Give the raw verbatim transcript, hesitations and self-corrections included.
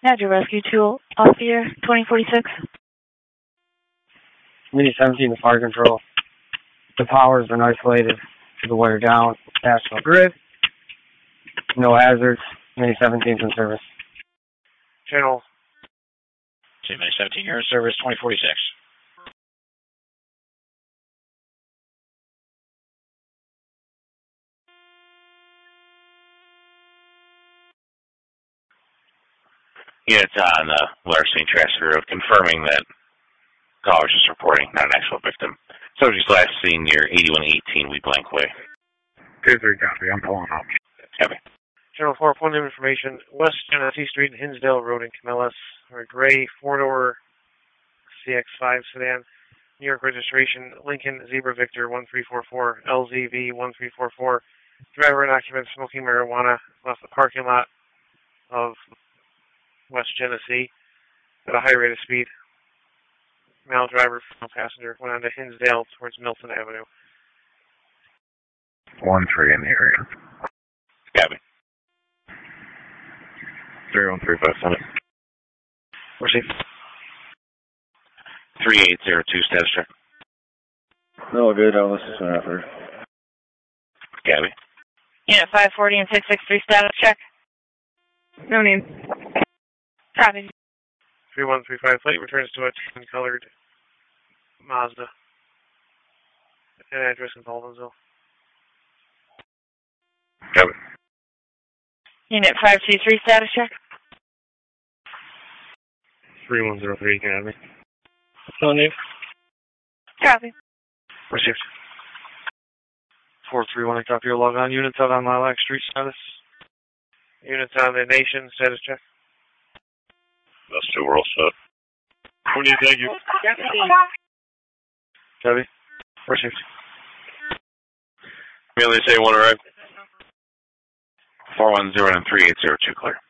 Badger Rescue two, off the air, twenty forty-six. Mini seventeen to fire control. The power's been isolated to the wire down, national grid. No hazards. Mini seventeen's in service. Channel. Mini seventeen, you're in service, twenty forty-six. Units on the Larceny Transfer Road confirming that callers just reporting, not an actual victim. Subject's last seen near eighty-one eighteen Wheat Blank Way. two three, copy. I'm pulling up. Copy. Channel four, point of information. West Genesee Street and Hinsdale Road in Camillus. A gray four-door C X five sedan. New York registration, Lincoln Zebra Victor one three four four, L Z V one three four four. Driver and occupant smoking marijuana left the parking lot of West Genesee at a high rate of speed. Male driver, female passenger, went on to Hinsdale towards Milton Avenue. one three in the area. Copy. three one three five seven. Receive. three eight zero two, status check. No, good. I'll listen to after. Copy. Unit five forty and six six three, status check. No name. Copy. three one three five plate returns to a tan-colored Mazda. An address in Baldwinsville. Copy. Unit five two three, status check. three one zero three, can I have me? No name. Copy. Received. four three one, I copy your log on. Units out on Lilac Street, status. Units on the Nation, status check. Those two were all set. What do you think? You? Copy. Received. Merely say one arrived. four one zero and three eight zero two, clear.